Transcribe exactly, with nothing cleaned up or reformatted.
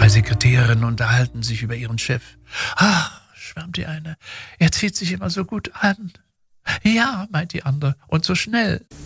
Zwei Sekretärinnen unterhalten sich über ihren Chef. »Ah«, schwärmt die eine, »er zieht sich immer so gut an.« »Ja«, meint die andere, »und so schnell.«